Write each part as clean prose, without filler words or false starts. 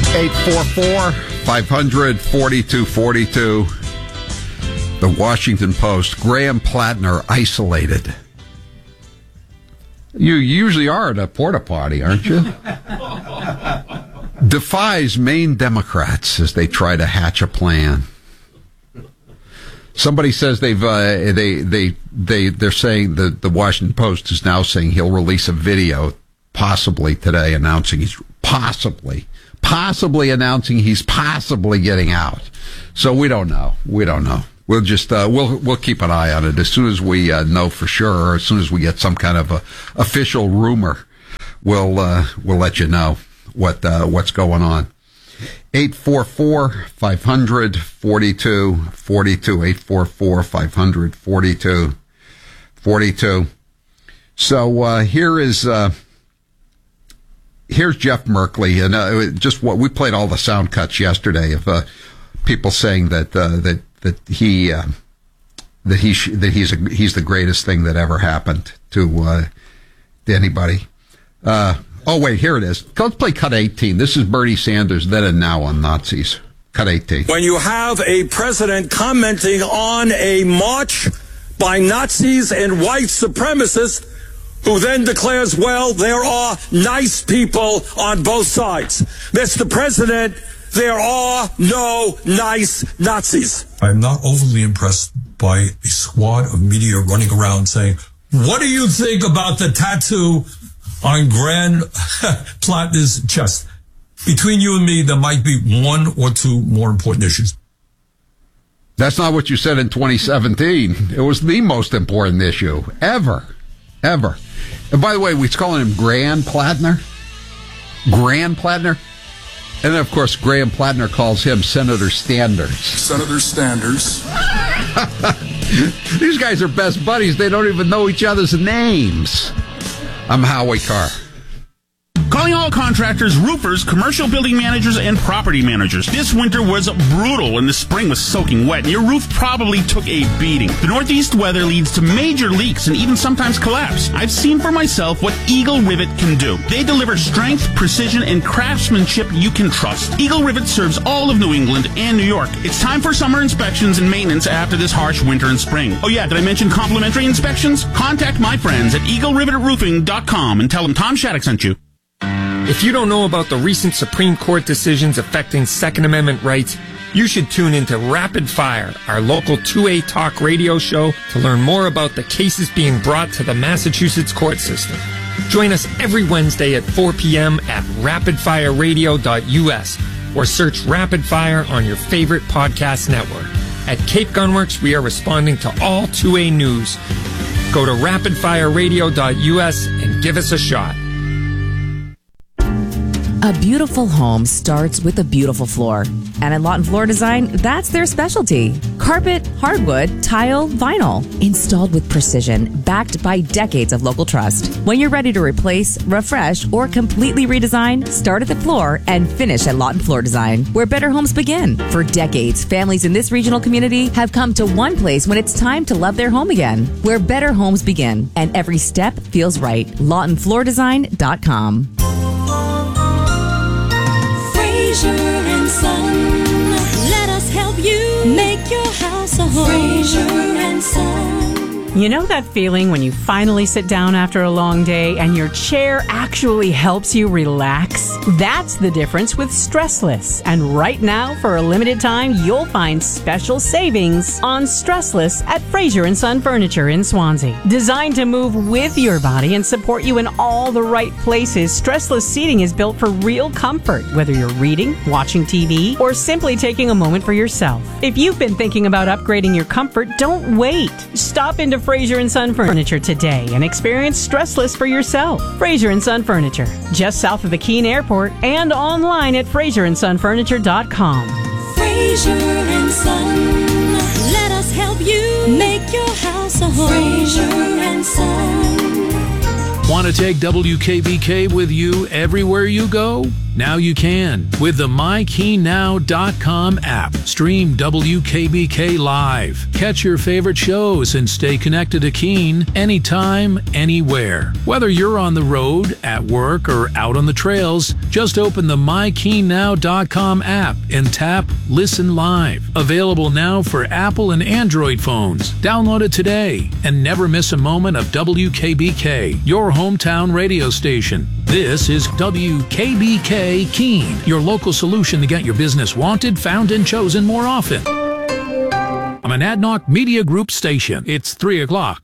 844-500-4242. The Washington Post, Graham Plattner isolated. You usually are at a porta potty, aren't you? Defies Maine Democrats as they try to hatch a plan. Somebody says they're saying the Washington Post is now saying he'll release a video possibly today announcing he's possibly announcing he's possibly getting out. So we don't know. We'll just we'll keep an eye on it. As soon as we know for sure, or as soon as we get some kind of official rumor, we'll let you know what's going on. 844-500-4242. 844-500-4242. So here's Jeff Merkley, and just what we played all the sound cuts yesterday of people saying that he's the greatest thing that ever happened to anybody. Oh, wait, here it is. Let's play cut 18. This is Bernie Sanders then and now on Nazis. Cut 18. When you have a president commenting on a march by Nazis and white supremacists who then declares, well, there are nice people on both sides. Mr. President, there are no nice Nazis. I'm not overly impressed by a squad of media running around saying, what do you think about the tattoo on Graham Plattner's chest? Between you and me, there might be one or two more important issues. That's not what you said in 2017. It was the most important issue ever. And by the way, we're calling him Graham Plattner. Graham Plattner. And then, of course, Graham Plattner calls him Senator Standers. Senator Standers. These guys are best buddies. They don't even know each other's names. I'm Howie Carr. Calling all contractors, roofers, commercial building managers, and property managers. This winter was brutal and the spring was soaking wet, and your roof probably took a beating. The northeast weather leads to major leaks and even sometimes collapse. I've seen for myself what Eagle Rivet can do. They deliver strength, precision, and craftsmanship you can trust. Eagle Rivet serves all of New England and New York. It's time for summer inspections and maintenance after this harsh winter and spring. Oh yeah, did I mention complimentary inspections? Contact my friends at EagleRivetRoofing.com and tell them Tom Shattuck sent you. If you don't know about the recent Supreme Court decisions affecting Second Amendment rights, you should tune into Rapid Fire, our local 2A talk radio show, to learn more about the cases being brought to the Massachusetts court system. Join us every Wednesday at 4 p.m. at rapidfireradio.us or search Rapid Fire on your favorite podcast network. At Cape Gunworks, we are responding to all 2A news. Go to rapidfireradio.us and give us a shot. A beautiful home starts with a beautiful floor. And at Lawton Floor Design, that's their specialty. Carpet, hardwood, tile, vinyl. Installed with precision, backed by decades of local trust. When you're ready to replace, refresh, or completely redesign, start at the floor and finish at Lawton Floor Design, where better homes begin. For decades, families in this regional community have come to one place when it's time to love their home again, where better homes begin. And every step feels right. LawtonFloorDesign.com. Fraser and Son, let us help you make your house a home. Fraser and Son. You know that feeling when you finally sit down after a long day and your chair actually helps you relax? That's the difference with Stressless. And right now, for a limited time, you'll find special savings on Stressless at Fraser and Son Furniture in Swansea. Designed to move with your body and support you in all the right places, Stressless seating is built for real comfort, whether you're reading, watching TV, or simply taking a moment for yourself. If you've been thinking about upgrading your comfort, don't wait. Stop into Fraser and Son Furniture today and experience Stressless for yourself. Fraser and Son Furniture, just south of the Keene Airport and online at FraserandSonFurniture.com. Fraser and Son, let us help you make your house a home. Fraser and Son. Want to take WKBK with you everywhere you go? Now you can with the MyKeyNow.com app. Stream WKBK live. Catch your favorite shows and stay connected to Keene anytime, anywhere. Whether you're on the road, at work, or out on the trails, just open the MyKeyNow.com app and tap Listen Live. Available now for Apple and Android phones. Download it today and never miss a moment of WKBK, your hometown radio station. This is WKBK Keene, your local solution to get your business wanted, found, and chosen more often. I'm an Adnoc Media Group station. It's 3 o'clock.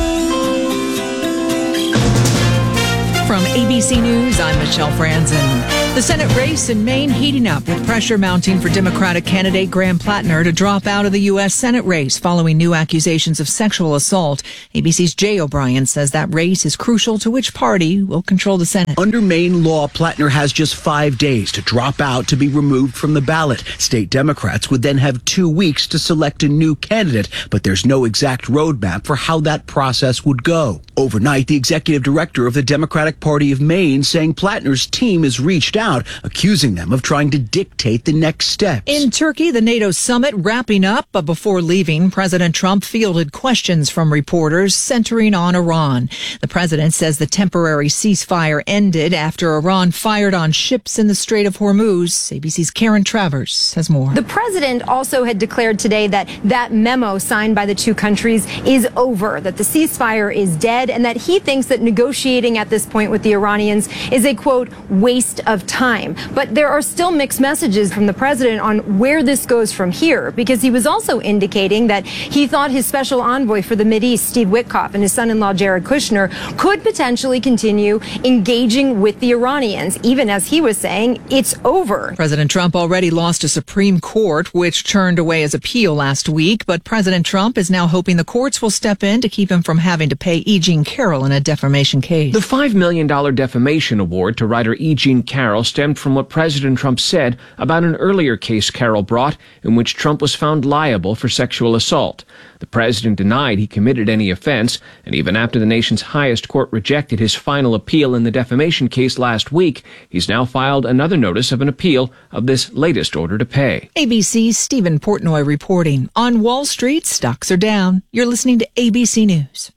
From ABC News, I'm Michelle Franzen. The Senate race in Maine heating up with pressure mounting for Democratic candidate Graham Plattner to drop out of the U.S. Senate race following new accusations of sexual assault. ABC's Jay O'Brien says that race is crucial to which party will control the Senate. Under Maine law, Plattner has just 5 days to drop out to be removed from the ballot. State Democrats would then have 2 weeks to select a new candidate, but there's no exact roadmap for how that process would go. Overnight, the executive director of the Democratic Party of Maine saying Plattner's team has reached out, accusing them of trying to dictate the next steps. In Turkey, the NATO summit wrapping up, but before leaving, President Trump fielded questions from reporters centering on Iran. The president says the temporary ceasefire ended after Iran fired on ships in the Strait of Hormuz. ABC's Karen Travers has more. The president also had declared today that that memo signed by the two countries is over, that the ceasefire is dead, and that he thinks that negotiating at this point with the Iranians is a, quote, waste of time. But there are still mixed messages from the president on where this goes from here, because he was also indicating that he thought his special envoy for the Mideast, Steve Witkoff, and his son-in-law, Jared Kushner, could potentially continue engaging with the Iranians, even as he was saying it's over. President Trump already lost a Supreme Court, which turned away his appeal last week, but President Trump is now hoping the courts will step in to keep him from having to pay E. Jean Carroll in a defamation case. The $5 million defamation award to writer E. Jean Carroll stemmed from what President Trump said about an earlier case Carroll brought in which Trump was found liable for sexual assault. The president denied he committed any offense, and even after the nation's highest court rejected his final appeal in the defamation case last week, he's now filed another notice of an appeal of this latest order to pay. ABC's Stephen Portnoy reporting. On Wall Street, stocks are down. You're listening to ABC News.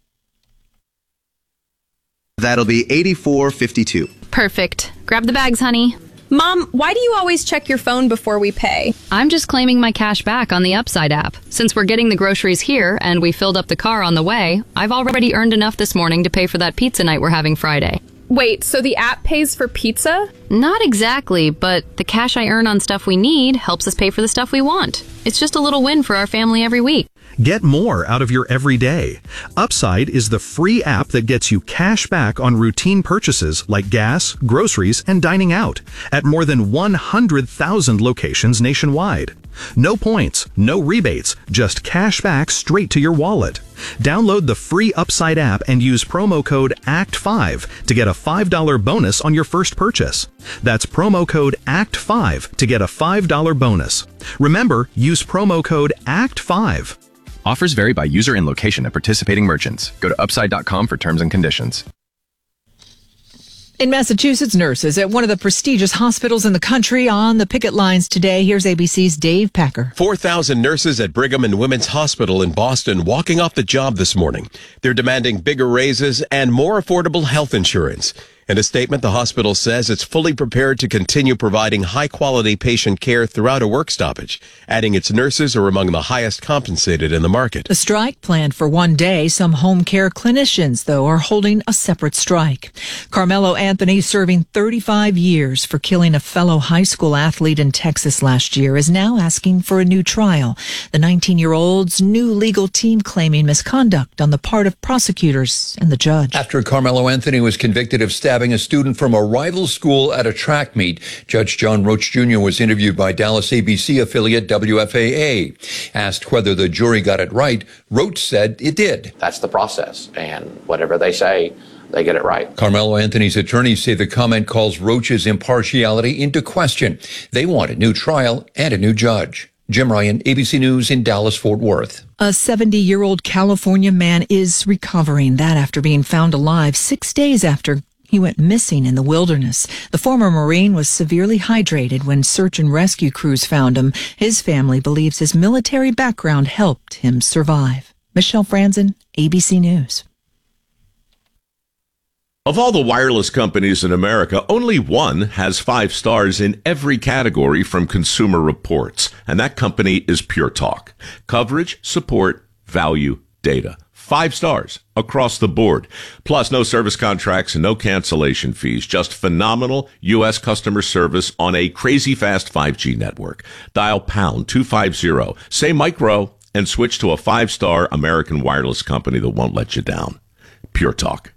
That'll be $84.52. Perfect. Grab the bags, honey. Mom, why do you always check your phone before we pay? I'm just claiming my cash back on the Upside app. Since we're getting the groceries here and we filled up the car on the way, I've already earned enough this morning to pay for that pizza night we're having Friday. Wait, so the app pays for pizza? Not exactly, but the cash I earn on stuff we need helps us pay for the stuff we want. It's just a little win for our family every week. Get more out of your everyday. Upside is the free app that gets you cash back on routine purchases like gas, groceries, and dining out at more than 100,000 locations nationwide. No points, no rebates, just cash back straight to your wallet. Download the free Upside app and use promo code ACT5 to get a $5 bonus on your first purchase. That's promo code ACT5 to get a $5 bonus. Remember, use promo code ACT5. Offers vary by user and location at participating merchants. Go to upside.com for terms and conditions. In Massachusetts, nurses at one of the prestigious hospitals in the country on the picket lines today. Here's ABC's Dave Packer. 4,000 nurses at Brigham and Women's Hospital in Boston walking off the job this morning. They're demanding bigger raises and more affordable health insurance. In a statement, the hospital says it's fully prepared to continue providing high-quality patient care throughout a work stoppage, adding its nurses are among the highest compensated in the market. The strike planned for one day. Some home care clinicians, though, are holding a separate strike. Carmelo Anthony, serving 35 years for killing a fellow high school athlete in Texas last year, is now asking for a new trial. The 19-year-old's new legal team claiming misconduct on the part of prosecutors and the judge. After Carmelo Anthony was convicted of stabbing a student from a rival school at a track meet, Judge John Roach Jr. was interviewed by Dallas ABC affiliate WFAA. Asked whether the jury got it right, Roach said it did. That's the process, and whatever they say, they get it right. Carmelo Anthony's attorneys say the comment calls Roach's impartiality into question. They want a new trial and a new judge. Jim Ryan, ABC News in Dallas-Fort Worth. A 70-year-old California man is recovering. That after being found alive 6 days after He went missing in the wilderness. The former Marine was severely hydrated when search and rescue crews found him. His family believes his military background helped him survive. Michelle Franzen, ABC News. Of all the wireless companies in America, only one has 5 stars in every category from Consumer Reports, and that company is Pure Talk. Coverage, support, value, data. 5 stars across the board. Plus, no service contracts and no cancellation fees. Just phenomenal U.S. customer service on a crazy fast 5G network. Dial pound 250, say micro, and switch to a 5-star American wireless company that won't let you down. Pure Talk.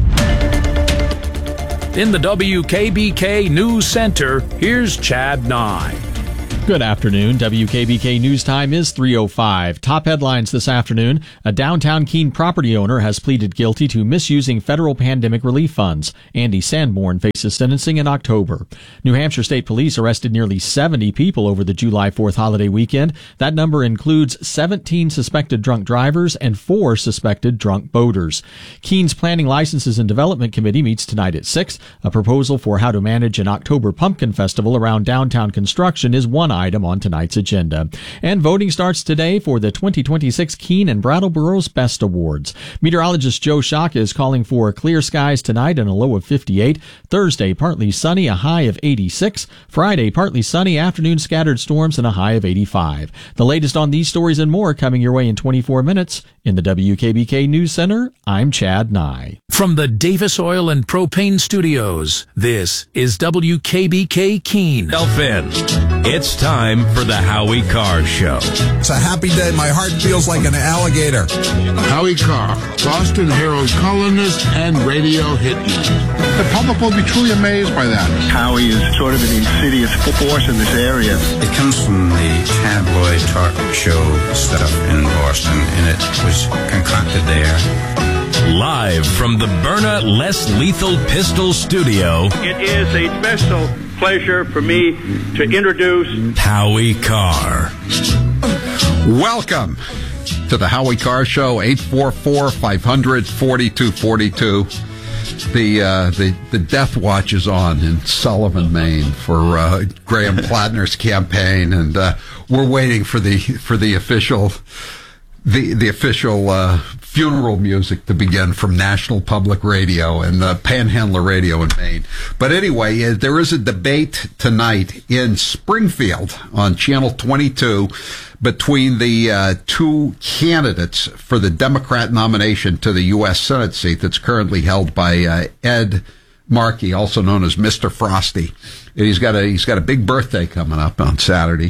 In the WKBK News Center, here's Chad Nye. Good afternoon. WKBK News Time is 3:05. Top headlines this afternoon. A downtown Keene property owner has pleaded guilty to misusing federal pandemic relief funds. Andy Sanborn faces sentencing in October. New Hampshire State Police arrested nearly 70 people over the July 4th holiday weekend. That number includes 17 suspected drunk drivers and 4 suspected drunk boaters. Keene's Planning, Licenses, and Development Committee meets tonight at 6. A proposal for how to manage an October pumpkin festival around downtown construction is one item on tonight's agenda. And voting starts today for the 2026 Keene and Brattleboro's Best Awards. Meteorologist Joe Shock is calling for clear skies tonight and a low of 58. Thursday, partly sunny, a high of 86. Friday, partly sunny, afternoon scattered storms and a high of 85. The latest on these stories and more coming your way in 24 minutes. In the WKBK News Center, I'm Chad Nye. From the Davis Oil and Propane Studios, this is WKBK Keene. Finn, it's time for the Howie Carr Show. It's a happy day. My heart feels like an alligator. Howie Carr, Boston Herald columnist and radio hit man. The public will be truly amazed by that. Howie is sort of an insidious force in this area. It comes from the tabloid talk show stuff in Boston, and it was concocted there. Live from the Byrna Less Lethal Pistol Studio, it is a special pleasure for me to introduce Howie Carr. Welcome to the Howie Carr Show, 844-500-4242. The death watch is on in Sullivan, Maine for Graham Plattner's campaign, and we're waiting for the official funeral music to begin from National Public Radio and Panhandler Radio in Maine. But anyway, there is a debate tonight in Springfield on Channel 22 between the 2 candidates for the Democrat nomination to the U.S. Senate seat that's currently held by Ed Markey, also known as Mr. Frosty. And he's got a big birthday coming up on Saturday.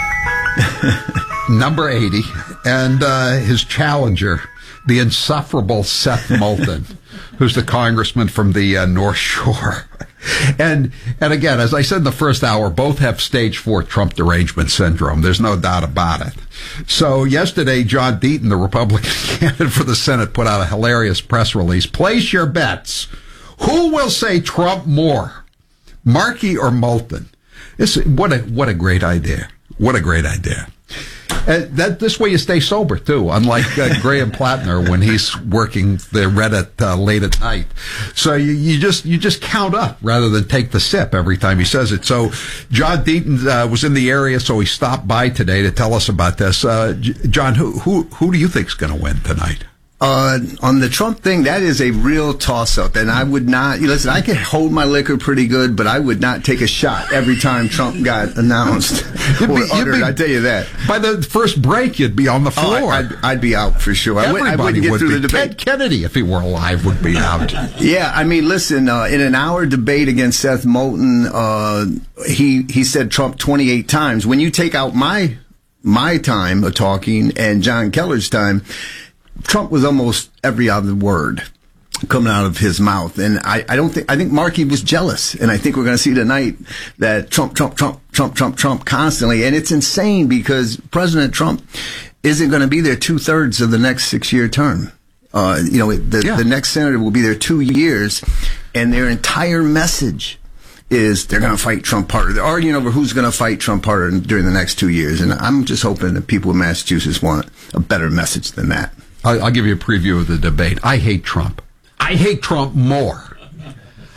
Number 80, and his challenger, the insufferable Seth Moulton, who's the congressman from the North Shore. And again, as I said in the first hour, both have stage 4 Trump derangement syndrome. There's no doubt about it. So yesterday, John Deaton, the Republican candidate for the Senate, put out a hilarious press release. Place your bets. Who will say Trump more, Markey or Moulton? What a great idea. What a great idea. This way you stay sober, too, unlike Graham Plattner when he's working the Reddit late at night. So you just count up rather than take the sip every time he says it. So John Deaton was in the area, so he stopped by today to tell us about this. John, who do you think's going to win tonight? On the Trump thing, that is a real toss-up, and I would not, listen, I can hold my liquor pretty good, but I would not take a shot every time Trump got announced or uttered, I tell you that. By the first break, you'd be on the floor. I'd be out for sure. Everybody I wouldn't get would through be. the debate. Ted Kennedy, if he were alive, would be out. Yeah, I mean, listen, in an hour debate against Seth Moulton, he said Trump 28 times. When you take out my time of talking and John Keller's time, Trump was almost every other word coming out of his mouth. And I think Markey was jealous. And I think we're going to see tonight that Trump constantly. And it's insane because President Trump isn't going to be there 2/3 of the next 6-year term. The next senator will be there 2 years, and their entire message is they're going to fight Trump harder. They're arguing over who's going to fight Trump harder during the next 2 years. And I'm just hoping that people in Massachusetts want a better message than that. I'll give you a preview of the debate. I hate Trump. I hate Trump more.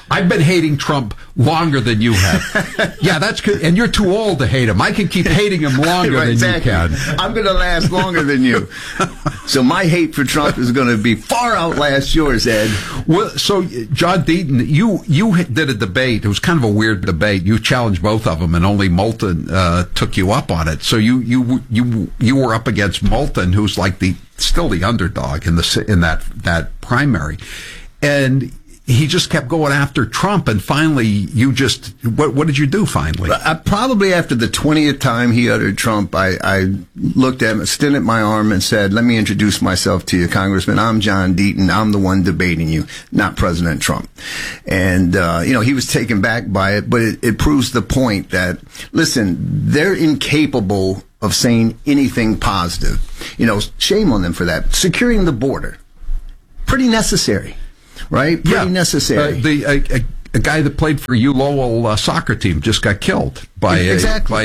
I've been hating Trump longer than you have. Yeah, that's good. And you're too old to hate him. I can keep hating him longer than you can. I'm going to last longer than you. So my hate for Trump is going to be far outlast yours, Ed. Well, so John Deaton, you did a debate. It was kind of a weird debate. You challenged both of them, and only Moulton took you up on it. So you were up against Moulton, who's like still the underdog in that primary, and he just kept going after Trump, and finally, what did you do finally? Probably after the 20th time he uttered Trump, I looked at him, extended my arm, and said, let me introduce myself to you, Congressman. I'm John Deaton. I'm the one debating you, not President Trump. And, he was taken back by it, but it proves the point that, listen, they're incapable of saying anything positive. Shame on them for that. Securing the border, pretty necessary. Right? Pretty necessary. A guy that played for Lowell soccer team just got killed by a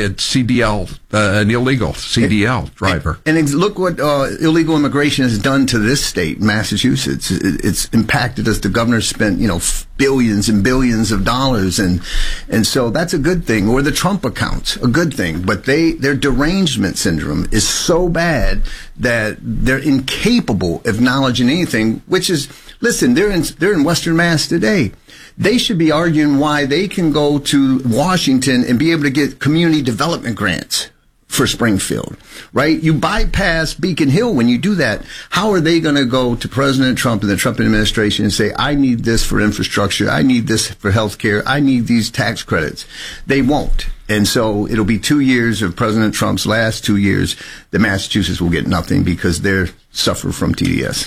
CDL, an illegal CDL driver. And look what illegal immigration has done to this state, Massachusetts. It's impacted us. The governor spent, billions and billions of dollars, and so that's a good thing. Or the Trump accounts, a good thing. But their derangement syndrome is so bad that they're incapable of acknowledging anything. Which is, listen, they're in Western Mass today. They should be arguing why they can go to Washington and be able to get community development grants for Springfield, right? You bypass Beacon Hill when you do that. How are they going to go to President Trump and the Trump administration and say, I need this for infrastructure, I need this for health care, I need these tax credits? They won't. And so it'll be 2 years of President Trump's last 2 years that Massachusetts will get nothing because they're suffer from TDS.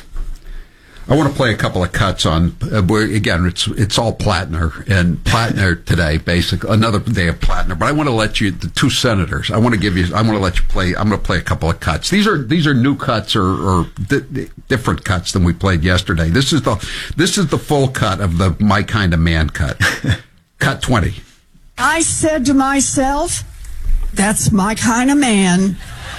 I want to play a couple of cuts on where again it's all Plattner and Plattner today, basically another day of Plattner. But I want to let you the two senators. I want to let you play. I'm going to play a couple of cuts. These are new cuts or different cuts than we played yesterday. This is the full cut of the My Kind of Man cut. Cut 20. I said to myself, "That's my kind of man."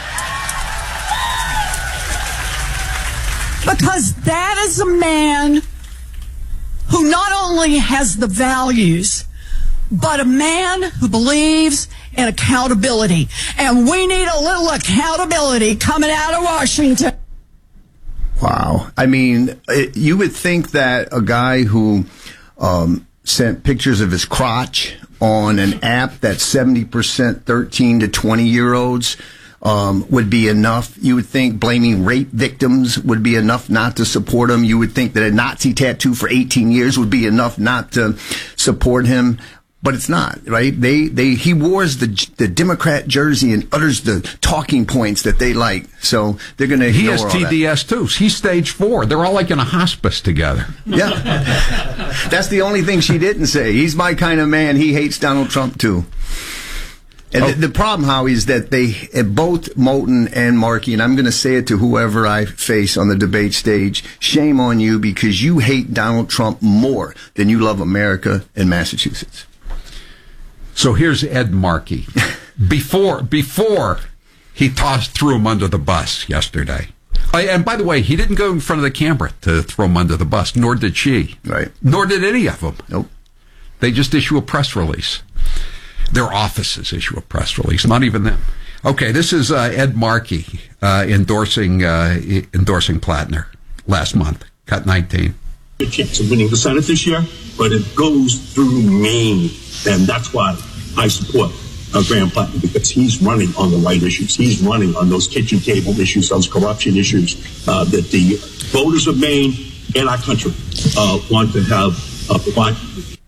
Because that is a man who not only has the values, but a man who believes in accountability. And we need a little accountability coming out of Washington. Wow. I mean, you would think that a guy who sent pictures of his crotch on an app that's 70% 13 to 20-year-olds would be enough. You would think blaming rape victims would be enough not to support him. You would think that a Nazi tattoo for 18 years would be enough not to support him. But it's not, right? He wears the Democrat jersey and utters the talking points that they like. So they're going to ignore all that. He has TDS too. He's stage 4. They're all like in a hospice together. Yeah. That's the only thing she didn't say. He's my kind of man. He hates Donald Trump too. And the problem, Howie, is that both Moulton and Markey, and I'm going to say it to whoever I face on the debate stage, shame on you because you hate Donald Trump more than you love America and Massachusetts. So here's Ed Markey. Before he threw him under the bus yesterday. And by the way, he didn't go in front of the camera to throw him under the bus, nor did she. Right. Nor did any of them. Nope. They just issue a press release. Their offices issue a press release, not even them. Okay, this is Ed Markey endorsing Plattner last month, cut 19. The chance of winning the Senate this year, but it goes through me, and that's why I support Graham Plattner, because he's running on the right issues. He's running on those kitchen table issues, those corruption issues that the voters of Maine and our country want to have provide.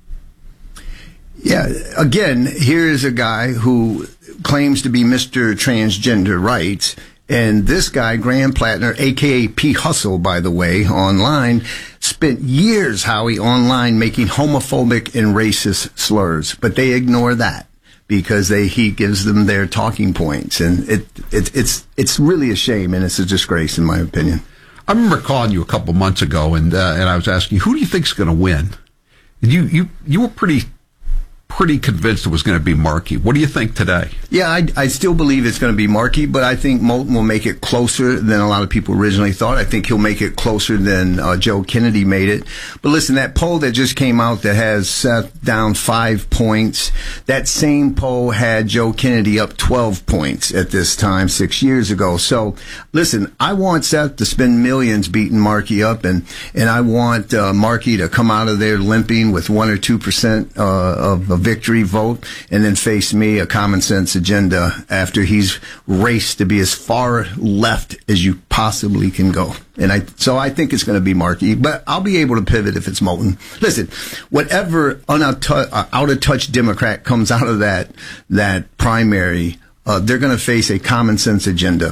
Yeah, again, here is a guy who claims to be Mr. Transgender Rights, and this guy, Graham Plattner, a.k.a. P. Hustle, by the way, online, spent years, Howie, online making homophobic and racist slurs, but they ignore that because he gives them their talking points, and it's really a shame, and it's a disgrace, in my opinion. I remember calling you a couple months ago, and I was asking you, who do you think's going to win? You were pretty pretty convinced it was going to be Markey. What do you think today? Yeah, I still believe it's going to be Markey, but I think Moulton will make it closer than a lot of people originally thought. I think he'll make it closer than Joe Kennedy made it. But listen, that poll that just came out that has Seth down 5 points, that same poll had Joe Kennedy up 12 points at this time 6 years ago. So listen, I want Seth to spend millions beating Markey up, and I want Markey to come out of there limping with 1 or 2% of a victory vote, and then face me, a common sense agenda, after he's raced to be as far left as you possibly can go. And so I think it's going to be Markey, but I'll be able to pivot if it's Moulton. Listen, whatever out of touch Democrat comes out of that primary, they're going to face a common sense agenda.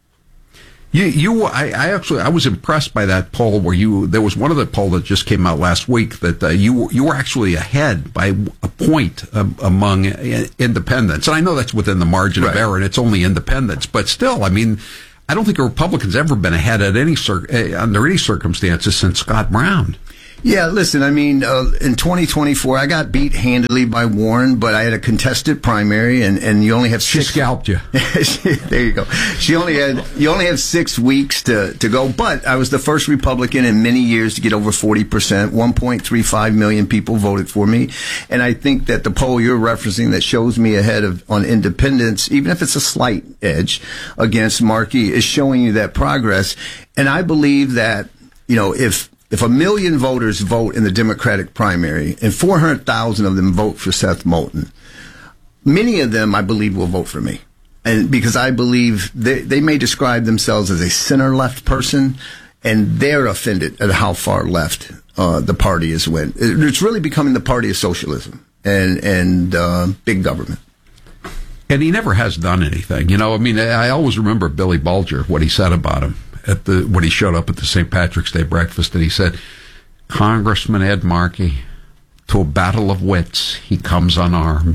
I was impressed by that poll where there was one of the poll that just came out last week that you were actually ahead by a point among independents. And I know that's within the margin of error and it's only independents, but still, I mean, I don't think a Republican's ever been ahead at under any circumstances since Scott Brown. Yeah, listen, I mean, in 2024, I got beat handily by Warren, but I had a contested primary, and you only have She scalped you. There you go. You only have 6 weeks to go, but I was the first Republican in many years to get over 40%. 1.35 million people voted for me, and I think that the poll you're referencing that shows me ahead on independents, even if it's a slight edge against Markey, is showing you that progress. And I believe that, if 1 million voters vote in the Democratic primary and 400,000 of them vote for Seth Moulton, many of them, I believe, will vote for me. And because I believe they may describe themselves as a center-left person, and they're offended at how far left the party has went. It's really becoming the party of socialism and big government. And he never has done anything. I always remember Billy Bulger, what he said about him when he showed up at the St. Patrick's Day breakfast, and he said, Congressman Ed Markey, to a battle of wits, he comes unarmed.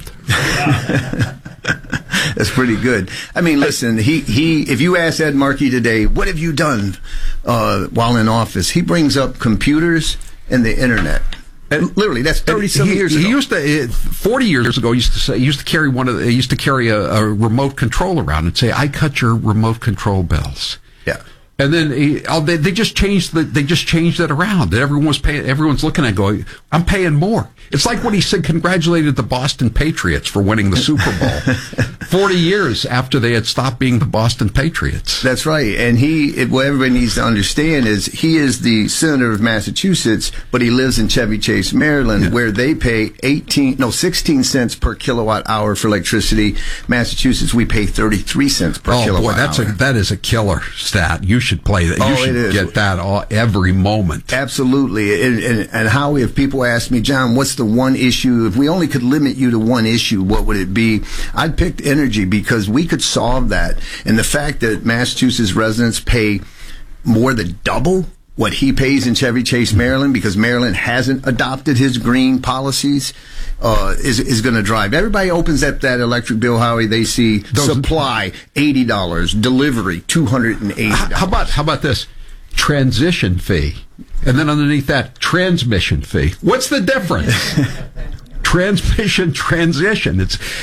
That's pretty good. I mean, listen, if you ask Ed Markey today, what have you done while in office? He brings up computers and the internet. And literally, that's 30-some years ago. He used to, 40 years ago, he used to carry a remote control around and say, I cut your remote control bills. Yeah. And then they just changed it around. Everyone's looking at it going, I'm paying more. It's like when he said congratulated the Boston Patriots for winning the Super Bowl 40 years after they had stopped being the Boston Patriots. That's right. And what everybody needs to understand is he is the senator of Massachusetts, but he lives in Chevy Chase, Maryland, where they pay 16 cents per kilowatt hour for electricity. Massachusetts, we pay 33 cents per kilowatt hour. That is a killer stat. You should play that. You should get that every moment. Absolutely. And how, if people ask me, John, what's the one issue? If we only could limit you to one issue, what would it be? I'd pick energy, because we could solve that. And the fact that Massachusetts residents pay more than double what he pays in Chevy Chase, Maryland, because Maryland hasn't adopted his green policies, is going to drive. Everybody opens up that electric bill, Howie, they see supply $80, delivery $280. How about this? Transition fee. And then underneath that, transmission fee. What's the difference? Transmission, transition.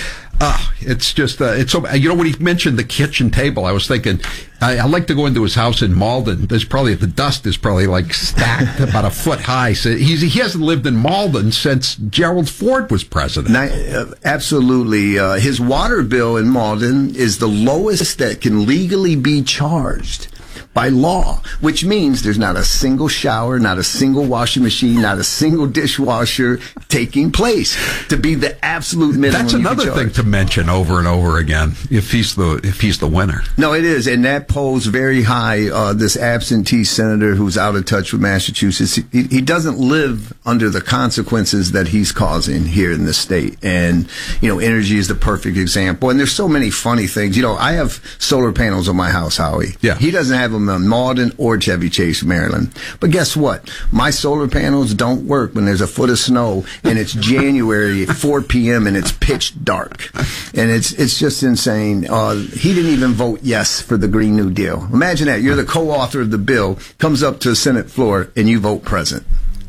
It's just, when he mentioned the kitchen table, I was thinking, I like to go into his house in Malden. The dust is probably like stacked about a foot high. So he hasn't lived in Malden since Gerald Ford was president. Absolutely. His water bill in Malden is the lowest that can legally be charged by law, which means there's not a single shower, not a single washing machine, not a single dishwasher taking place to be the absolute minimum. That's another thing to mention over and over again. If he's the winner, no, it is, and that polls very high. This absentee senator who's out of touch with Massachusetts, he doesn't live under the consequences that he's causing here in the state, and energy is the perfect example. And there's so many funny things. I have solar panels on my house, Howie. Yeah, he doesn't have them in Malden or Chevy Chase, Maryland. But guess what? My solar panels don't work when there's a foot of snow and it's January at 4 p.m. and it's pitch dark. And it's just insane. He didn't even vote yes for the Green New Deal. Imagine that. You're the co-author of the bill, comes up to the Senate floor, and you vote present. Yeah.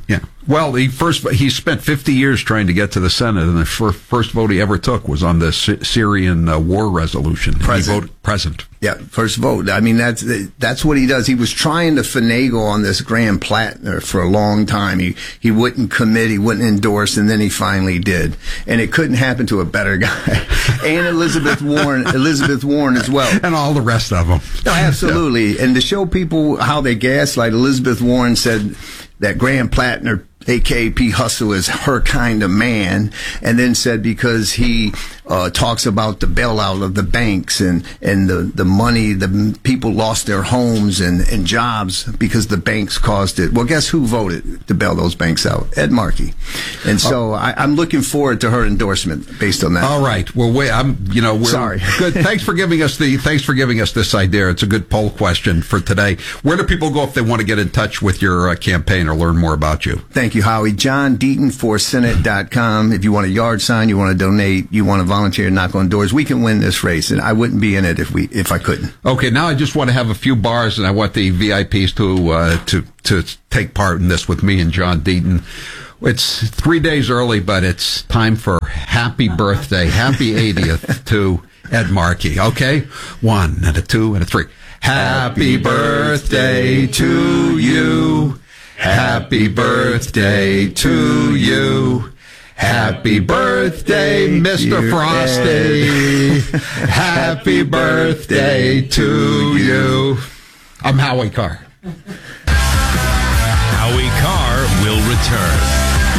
Well, he spent 50 years trying to get to the Senate, and the first vote he ever took was on the Syrian war resolution. He voted present. Yeah, first vote. I mean, that's what he does. He was trying to finagle on this Graham Plattner for a long time. He wouldn't commit, he wouldn't endorse, and then he finally did. And it couldn't happen to a better guy. And Elizabeth Warren as well. And all the rest of them. No, absolutely. Yeah. And to show people how they gaslight, Elizabeth Warren said that Graham Plattner, a.k.a. P. Hustle, is her kind of man, and then said because he talks about the bailout of the banks and the money, the people lost their homes and jobs because the banks caused it. Well, guess who voted to bail those banks out? Ed Markey. And so I'm looking forward to her endorsement based on that. All right. Well, we're sorry. Good. Thanks for giving us this idea. It's a good poll question for today. Where do people go if they want to get in touch with your campaign or learn more about you? Thank you, Howie. John Deaton for Senate.com. If you want a yard sign, you want to donate, you want to volunteer and knock on doors, we can win this race, and I wouldn't be in it if I couldn't. Okay, now I just want to have a few bars, and I want the VIPs to take part in this with me and John Deaton. It's 3 days early, but it's time for happy birthday, happy 80th to Ed Markey. Okay, 1 and a 2 and a 3. Happy birthday to you. Happy birthday to you. Happy birthday, Mr. Frosty. Happy birthday to you. I'm Howie Carr. Howie Carr will return.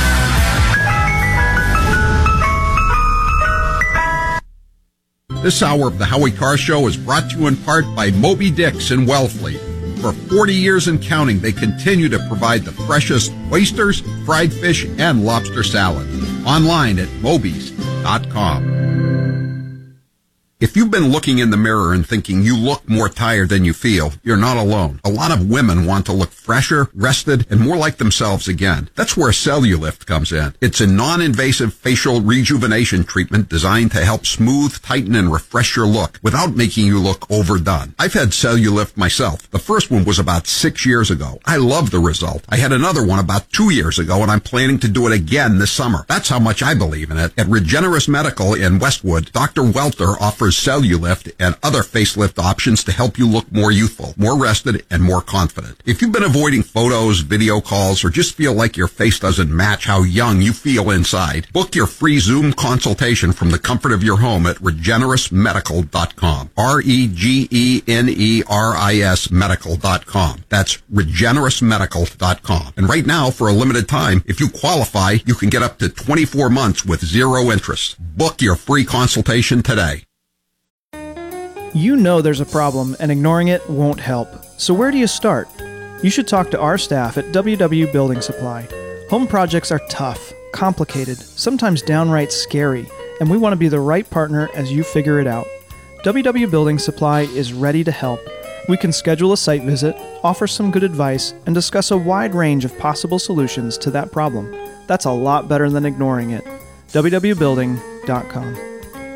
This hour of the Howie Carr Show is brought to you in part by Moby Dick's in Wellfleet. For 40 years and counting, they continue to provide the freshest oysters, fried fish, and lobster salad. Online at mobies.com. If you've been looking in the mirror and thinking you look more tired than you feel, you're not alone. A lot of women want to look fresher, rested, and more like themselves again. That's where Cellulift comes in. It's a non-invasive facial rejuvenation treatment designed to help smooth, tighten, and refresh your look without making you look overdone. I've had Cellulift myself. The first one was about 6 years ago. I love the result. I had another one about 2 years ago, and I'm planning to do it again this summer. That's how much I believe in it. At Regenerous Medical in Westwood, Dr. Welter offers Cellulift and other facelift options to help you look more youthful, more rested, and more confident. If you've been avoiding photos, video calls, or just feel like your face doesn't match how young you feel inside, book your free Zoom consultation from the comfort of your home at regenerousmedical.com. REGENERIS medical.com. That's regenerousmedical.com. And right now, for a limited time, if you qualify, you can get up to 24 months with zero interest. Book your free consultation today. You know there's a problem, and ignoring it won't help. So where do you start? You should talk to our staff at WW Building Supply. Home projects are tough, complicated, sometimes downright scary, and we want to be the right partner as you figure it out. WW Building Supply is ready to help. We can schedule a site visit, offer some good advice, and discuss a wide range of possible solutions to that problem. That's a lot better than ignoring it. www.building.com.